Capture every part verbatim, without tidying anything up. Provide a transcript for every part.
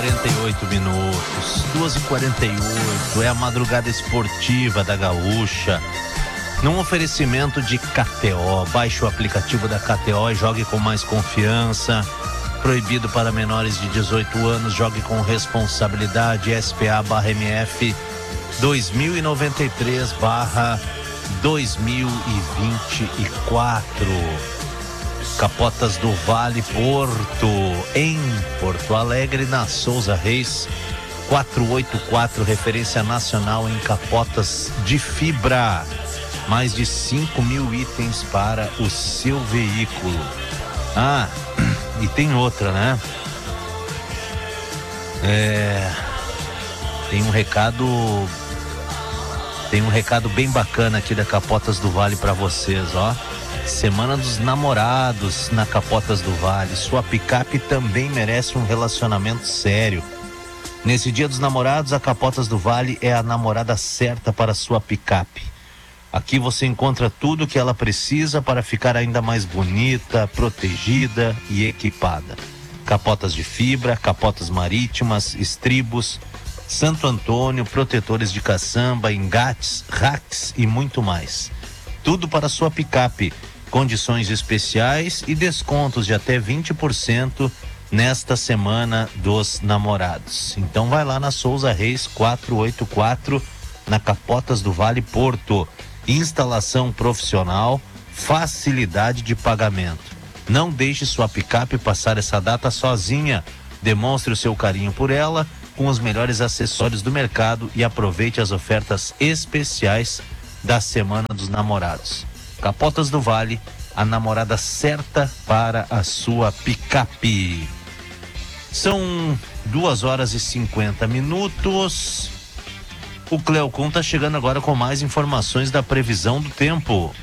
quarenta e oito minutos, duas e quarenta e oito, é a madrugada esportiva da Gaúcha, num oferecimento de K T O. Baixe o aplicativo da K T O e jogue com mais confiança. Proibido para menores de dezoito anos, jogue com responsabilidade. S P A barra M F dois mil e noventa e três barra dois mil e vinte e quatro. Capotas do Vale Porto, em Porto Alegre, na Souza Reis quatrocentos e oitenta e quatro, referência nacional em capotas de fibra. Mais de cinco mil itens para o seu veículo. Ah, e tem outra, né? É, tem um recado, tem um recado bem bacana aqui da Capotas do Vale para vocês, ó. Semana dos Namorados na Capotas do Vale. Sua picape também merece um relacionamento sério. Nesse Dia dos Namorados, a Capotas do Vale é a namorada certa para sua picape. Aqui você encontra tudo o que ela precisa para ficar ainda mais bonita, protegida e equipada. Capotas de fibra, capotas marítimas, estribos, Santo Antônio, protetores de caçamba, engates, racks e muito mais. Tudo para sua picape. Condições especiais e descontos de até vinte por cento nesta Semana dos Namorados. Então vai lá na Souza Reis quatrocentos e oitenta e quatro, na Capotas do Vale Porto. Instalação profissional, facilidade de pagamento. Não deixe sua picape passar essa data sozinha. Demonstre o seu carinho por ela com os melhores acessórios do mercado e aproveite as ofertas especiais da Semana dos Namorados. Capotas do Vale, a namorada certa para a sua picape. São duas horas e cinquenta minutos. O Cleocum está chegando agora com mais informações da previsão do tempo.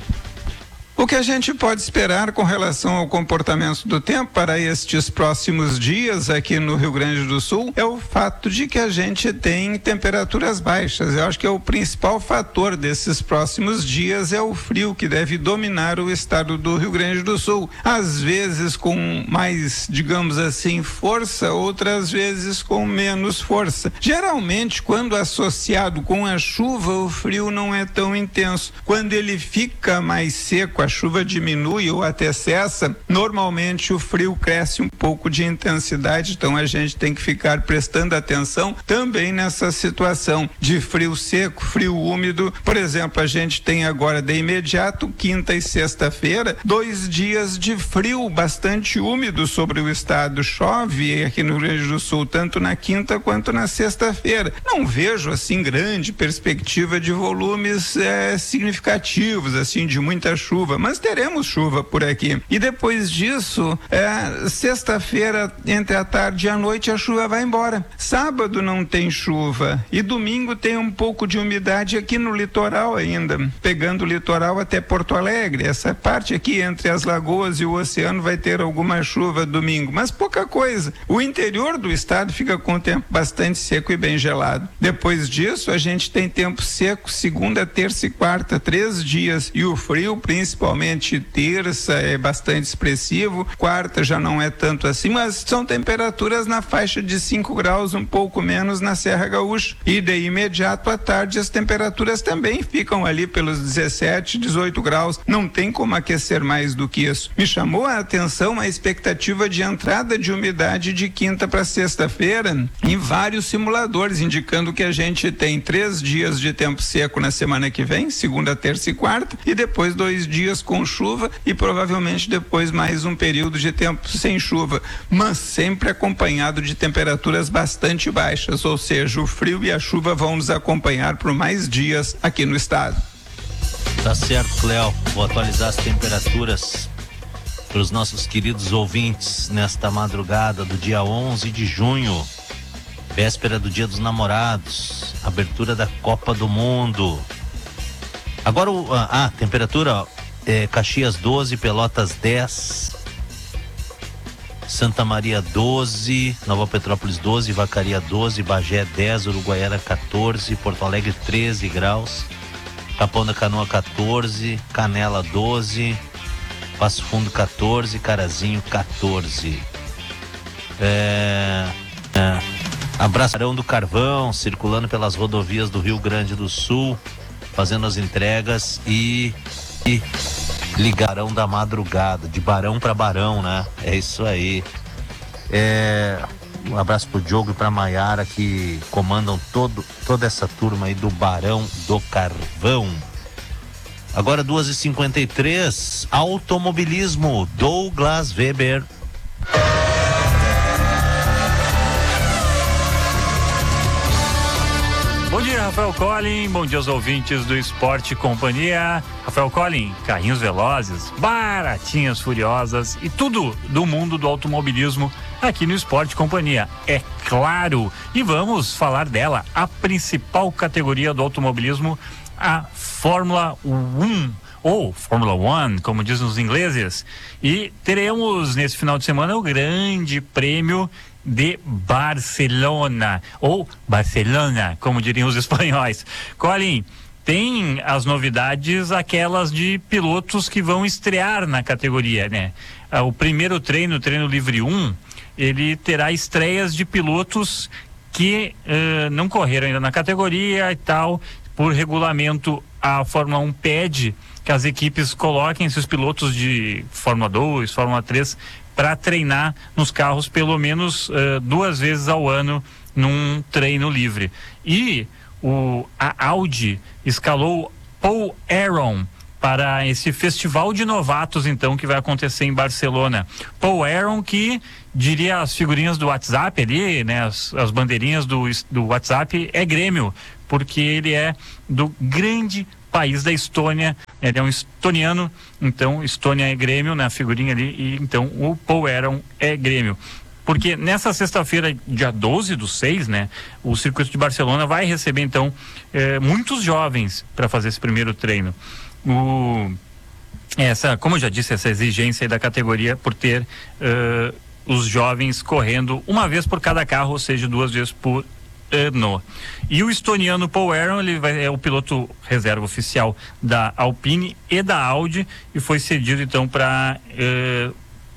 O que a gente pode esperar com relação ao comportamento do tempo para estes próximos dias aqui no Rio Grande do Sul é o fato de que a gente tem temperaturas baixas. Eu acho que é o principal fator desses próximos dias é o frio que deve dominar o estado do Rio Grande do Sul. Às vezes com mais, digamos assim, força, outras vezes com menos força. Geralmente, quando associado com a chuva, o frio não é tão intenso. Quando ele fica mais seco, a chuva diminui ou até cessa, normalmente o frio cresce um pouco de intensidade, então a gente tem que ficar prestando atenção também nessa situação de frio seco, frio úmido. Por exemplo, a gente tem agora de imediato, quinta e sexta-feira, dois dias de frio bastante úmido sobre o estado. Chove aqui no Rio Grande do Sul, tanto na quinta quanto na sexta-feira. Não vejo assim grande perspectiva de volumes é, significativos, assim, de muita chuva, mas teremos chuva por aqui. E depois disso, é, sexta-feira, entre a tarde e a noite, a chuva vai embora. Sábado não tem chuva e domingo tem um pouco de umidade aqui no litoral ainda, pegando o litoral até Porto Alegre. Essa parte aqui entre as lagoas e o oceano vai ter alguma chuva domingo, mas pouca coisa. O interior do estado fica com o tempo bastante seco e bem gelado. Depois disso, a gente tem tempo seco segunda, terça e quarta, três dias, e o frio, principalmente terça, é bastante expressivo, quarta já não é tanto assim, mas são temperaturas na faixa de cinco graus, um pouco menos na Serra Gaúcha. E de imediato à tarde as temperaturas também ficam ali pelos dezessete, dezoito graus, não tem como aquecer mais do que isso. Me chamou a atenção a expectativa de entrada de umidade de quinta para sexta-feira em vários simuladores, indicando que a gente tem três dias de tempo seco na semana que vem, segunda, terça e quarta, e depois dois dias com chuva e provavelmente depois mais um período de tempo sem chuva, mas sempre acompanhado de temperaturas bastante baixas, ou seja, o frio e a chuva vão nos acompanhar por mais dias aqui no estado. Tá certo, Cléo. Vou atualizar as temperaturas para os nossos queridos ouvintes nesta madrugada do dia onze de junho, véspera do Dia dos Namorados, abertura da Copa do Mundo. Agora, o, a ah, temperatura, ó, é, Caxias doze, Pelotas dez, Santa Maria doze, Nova Petrópolis doze, Vacaria doze, Bagé dez, Uruguaiana quatorze, Porto Alegre treze graus, Capão da Canoa quatorze, Canela doze, Passo Fundo quatorze, Carazinho quatorze. É, é, Abraçarão do Carvão, circulando pelas rodovias do Rio Grande do Sul, fazendo as entregas e, e ligarão da madrugada, de Barão para Barão, né? É isso aí. É, um abraço pro Diogo e pra Maiara, que comandam todo, toda essa turma aí do Barão do Carvão. Agora duas e cinquenta e três, automobilismo, Douglas Weber. Bom dia, Rafael Collin, bom dia aos ouvintes do Esporte Companhia. Rafael Collin, carrinhos velozes, baratinhas furiosas e tudo do mundo do automobilismo aqui no Esporte Companhia, é claro. E vamos falar dela, a principal categoria do automobilismo, a Fórmula um, ou Fórmula um, como dizem os ingleses. E teremos nesse final de semana o grande prêmio de Barcelona, ou Barcelona, como diriam os espanhóis. Collin, tem as novidades, aquelas de pilotos que vão estrear na categoria, né? O primeiro treino, o treino livre um, ele terá estreias de pilotos que uh, não correram ainda na categoria e tal. Por regulamento, a Fórmula um pede que as equipes coloquem seus pilotos de Fórmula dois, Fórmula três para treinar nos carros pelo menos uh, duas vezes ao ano num treino livre. E o, a Audi escalou Paul Aron para esse festival de novatos, então, que vai acontecer em Barcelona. Paul Aron, que diria as figurinhas do WhatsApp ali, né, as, as bandeirinhas do, do WhatsApp, é Grêmio, porque ele é do grande país da Estônia, ele é um estoniano, então Estônia é Grêmio na figurinha ali, e então o Paul Aron é Grêmio. Porque nessa sexta-feira, dia doze do seis, né, o circuito de Barcelona vai receber então eh, muitos jovens para fazer esse primeiro treino. O, essa, como eu já disse, essa exigência aí da categoria por ter uh, os jovens correndo uma vez por cada carro, ou seja, duas vezes por ano. E o estoniano Paul Aron, ele vai, é o piloto reserva oficial da Alpine e da Audi, e foi cedido então para uh,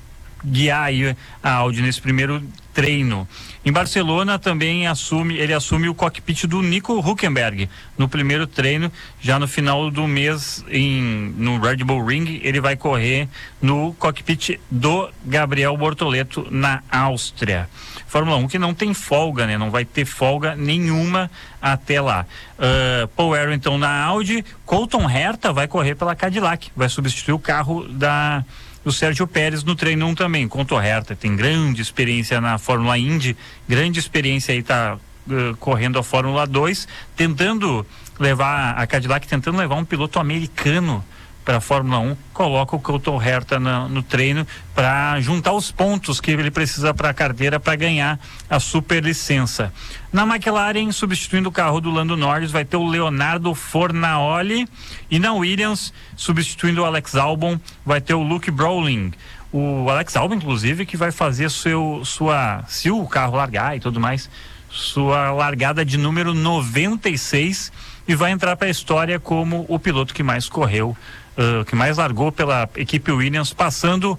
guiar aí a Audi nesse primeiro treino. Em Barcelona também assume, ele assume o cockpit do Nico Hülkenberg no primeiro treino. Já no final do mês, em, no Red Bull Ring, ele vai correr no cockpit do Gabriel Bortoleto na Áustria. Fórmula um que não tem folga, né? Não vai ter folga nenhuma até lá. Uh, Paul Aron então na Audi. Colton Herta vai correr pela Cadillac, vai substituir o carro da o Sérgio Pérez no treino um também. Colton Herta tem grande experiência na Fórmula Indy, grande experiência aí, tá uh, correndo a Fórmula dois, tentando levar a Cadillac, tentando levar um piloto americano para a Fórmula um, coloca o Colton Herta na, no treino para juntar os pontos que ele precisa para a carteira para ganhar a superlicença. Na McLaren, substituindo o carro do Lando Norris, vai ter o Leonardo Fornaoli, e na Williams, substituindo o Alex Albon, vai ter o Luke Browling. O Alex Albon, inclusive, que vai fazer seu, sua, se o carro largar e tudo mais, sua largada de número noventa e seis, e vai entrar para a história como o piloto que mais correu, Uh, que mais largou pela equipe Williams, passando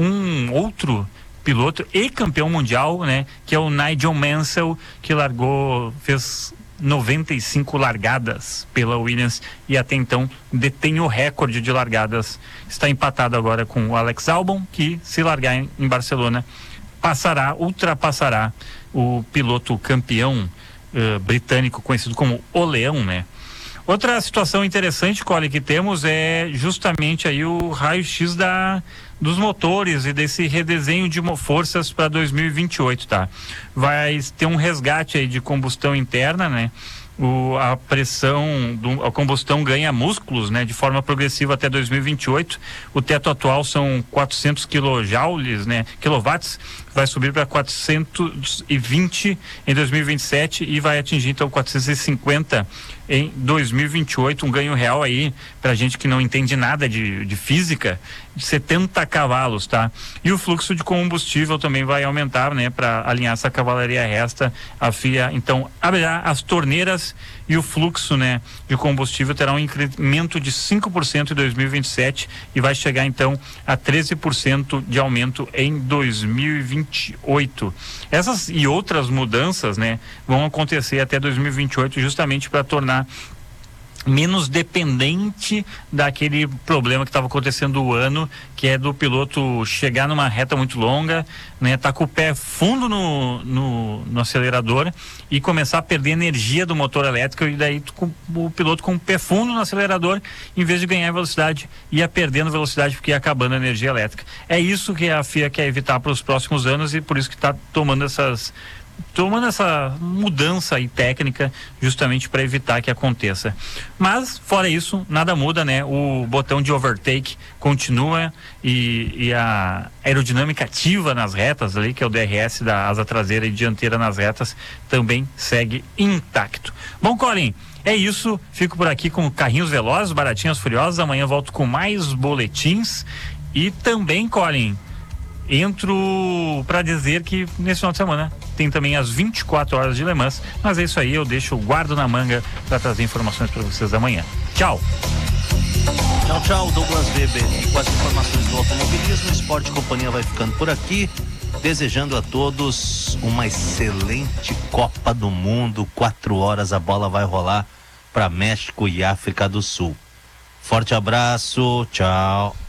um outro piloto e campeão mundial, né, que é o Nigel Mansell, que largou, fez noventa e cinco largadas pela Williams e até então detém o recorde de largadas. Está empatado agora com o Alex Albon, que se largar em, em Barcelona passará, ultrapassará o piloto campeão uh, britânico conhecido como o Leão, né? Outra situação interessante, Cole, que temos é justamente aí o raio-x da, dos motores e desse redesenho de forças para dois mil e vinte e oito, tá? Vai ter um resgate aí de combustão interna, né? O, a pressão, do, a combustão ganha músculos, né? De forma progressiva até dois mil e vinte e oito. O teto atual são quatrocentos quilojoules, né? Quilowatts, vai subir para quatrocentos e vinte em dois mil e vinte e sete e vai atingir então quatrocentos e cinquenta em dois mil e vinte e oito, um ganho real aí, pra gente que não entende nada de, de física, de setenta cavalos, tá? E o fluxo de combustível também vai aumentar, né, para alinhar essa cavalaria resta. A F I A, então, abrirá as torneiras e o fluxo, né, de combustível terá um incremento de cinco por cento em dois mil e vinte e sete e vai chegar, então, a treze por cento de aumento em dois mil e vinte e oito. Essas e outras mudanças, né, vão acontecer até dois mil e vinte e oito, justamente para tornar menos dependente daquele problema que estava acontecendo o ano, que é do piloto chegar numa reta muito longa, né, tá com o pé fundo no, no, no acelerador e começar a perder energia do motor elétrico, e daí com, o piloto com o pé fundo no acelerador, em vez de ganhar velocidade, ia perdendo velocidade porque ia acabando a energia elétrica. É isso que a F I A quer evitar para os próximos anos, e por isso que está tomando essas tomando essa mudança aí técnica, justamente para evitar que aconteça. Mas, fora isso, nada muda, né? O botão de overtake continua, e, e a aerodinâmica ativa nas retas ali, que é o D R S da asa traseira e dianteira nas retas, também segue intacto. Bom, Colin, é isso. Fico por aqui com Carrinhos Velozes, Baratinhas Furiosas. Amanhã volto com mais boletins. E também, Colin, entro para dizer que nesse final de semana tem também as vinte e quatro horas de Le Mans, mas é isso aí, eu deixo, guardo na manga para trazer informações para vocês amanhã. Tchau! Tchau, tchau, Douglas Weber. E com as informações do automobilismo, o Esporte Companhia vai ficando por aqui, desejando a todos uma excelente Copa do Mundo. Quatro horas a bola vai rolar para México e África do Sul. Forte abraço, tchau.